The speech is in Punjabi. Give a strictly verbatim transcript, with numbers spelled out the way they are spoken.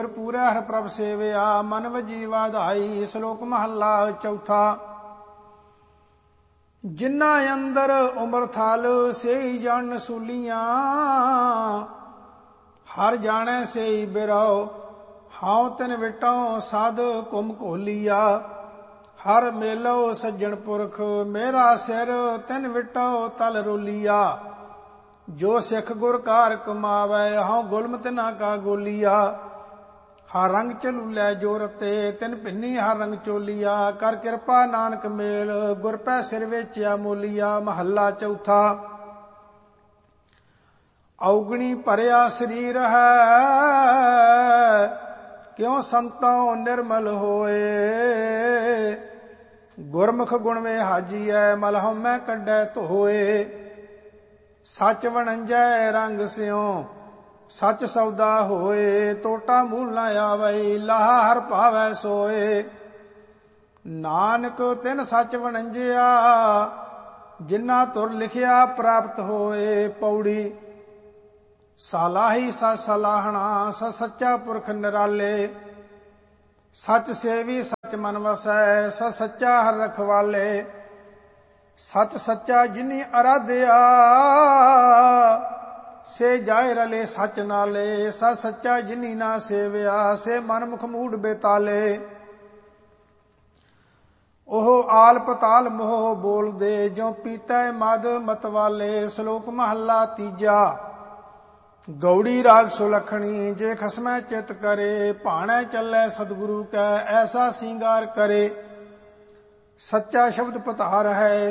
ਪੂਰੇ ਹਰ ਪ੍ਰਭ ਸੇਵਿਆ ਮਨ ਵਜੀ ਵਾਧਾਈ। ਸ਼ਲੋਕ ਮਹੱਲਾ ਚੌਥਾ। ਜਿਨ੍ਹਾਂ ਅੰਦਰ ਉਮਰ ਥਲ ਸੇਈ ਜਾਣ ਸੂਲੀਆਂ। ਹਰ ਜਾਣੈ ਸੇਈ ਬਿਰਉ ਹਉ ਤਿਨ ਵਿਟਉ ਸਾਧ ਘੁਮ ਘੋਲੀਆ। ਹਰ ਮੇਲੋ ਸੱਜਣ ਪੁਰਖ ਮੇਰਾ ਸਿਰ ਤਿਨ ਵਿਟਉ ਤਲ ਰੋਲੀਆ। ਜੋ ਸਿੱਖ ਗੁਰ ਕਾਰ ਕਮਾਵੈ ਹਉ ਗੁਲਮ ਤਿਨਾ ਕਾ ਗੋਲੀਆ। ਹਰ ਰੰਗ ਝਲੂਲੇ ਜੋਰਤੇ ਤਿਨ ਭਿੰਨੀ ਹਰ ਰੰਗ ਚੋਲੀਆ। ਕਰ ਕਿਰਪਾ ਨਾਨਕ ਮੇਲ ਗੁਰ ਪੈ ਸਿਰ ਵੇਚਿਆ ਮੋਲੀਆ। ਮਹੱਲਾ ਚੌਥਾ। ਔਗਣੀ ਭਰਿਆ ਸਰੀਰ ਹੈ ਕਿਉ ਸੰਤੋਂ ਨਿਰਮਲ ਹੋਏ। ਗੁਰਮੁਖ ਗੁਣ ਵੇ ਹਾਜੀਐ ਮਲ ਹਉਮੈ ਕੱਢੈ ਧੋਏ। ਸੱਚ ਵਣੰਜੈ ਰੰਗ ਸਿਉ ਸੱਚ ਸੌਦਾ ਹੋਏ। ਟੋਟਾ ਮੂਲ ਨਾ ਆਵੈ ਲਾਹਾ ਹਰ ਭਾਵੈ ਸੋਏ। ਨਾਨਕ ਤਿਨ ਸੱਚ ਵਣੰਜਿਆ ਜਿਨ੍ਹਾਂ ਤੁਰ ਲਿਖਿਆ ਪ੍ਰਾਪਤ ਹੋਏ। ਪੌੜੀ। ਸਾਲਾਹੀ ਸੱਚ ਸਲਾਹਣਾ ਸੱਚ ਸੱਚਾ ਪੁਰਖ ਨਿਰਾਲੇ। ਸੱਚ ਸੇਵੀ ਸੱਚ ਮਨ ਵਸੈ ਸੱਚ ਸੱਚਾ ਹਰ ਰਖਵਾਲੇ। ਸੱਚ ਸੱਚਾ ਜਿਨੀ ਅਰਾਧਿਆ ਸੇ ਜਾਏ ਰਲੇ ਸੱਚ ਨਾਲੇ। ਸੱਚ ਸੱਚਾ ਜਿਨੀ ਨਾ ਸੇਵਿਆ ਸੇ ਮਨ ਮੁਖ ਮੂੜ ਬੇਤਾਲੇ। ਉਹ ਆਲ ਪਤਾਲ ਮੋਹ ਬੋਲਦੇ ਜੋ ਪੀਤੈ ਮਦ ਮਤਵਾਲੇ। ਸ਼ਲੋਕ ਮਹੱਲਾ ਤੀਜਾ। ਗੌੜੀ ਰਾਗ ਸੁਲੱਖਣੀ ਜੇ ਖਸਮੈ ਚਿਤ ਕਰੇ। ਭਾਣੈ ਚੱਲੈ ਸਤਿਗੁਰੂ ਕੈ ਐਸਾ ਸਿੰਗਾਰ ਕਰੇ। ਸੱਚਾ ਸ਼ਬਦ ਪਤਾਰ ਹੈ